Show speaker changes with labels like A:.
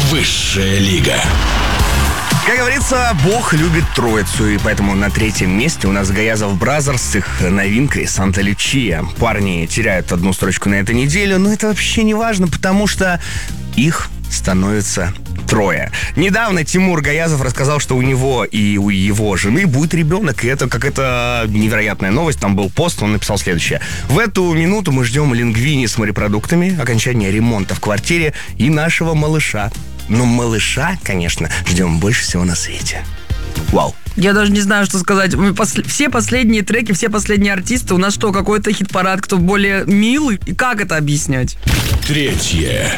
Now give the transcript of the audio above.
A: Высшая лига.
B: Как говорится, Бог любит троицу, и поэтому на третьем месте у нас Гаязов Бразерс с их новинкой «Санта-Лючия». Парни теряют одну строчку на этой неделе, но это вообще не важно, потому что их становится трое. Недавно Тимур Гаязов рассказал, что у него и у его жены будет ребенок, и это какая-то невероятная новость. Там был пост, он написал следующее. В эту минуту мы ждем Лингвини с морепродуктами, окончания ремонта в квартире и нашего малыша. Но малыша, конечно, ждем больше всего на свете. Вау.
C: Я даже не знаю, что сказать. Все последние треки, все последние артисты, у нас что, какой-то хит-парад, кто более милый? И как это объяснять?
A: Третье